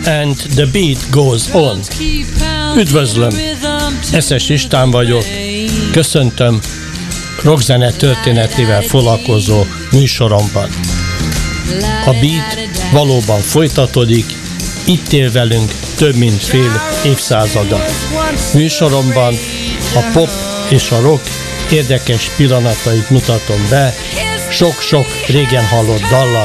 and the beat goes on. Üdvözlöm, Eszes István vagyok, köszöntöm rockzene történetével foglalkozó műsoromban. A beat valóban folytatódik, itt él velünk több mint fél évszázada. Műsoromban a pop és a rock érdekes pillanatait mutatom be, sok-sok régen hallott dallal.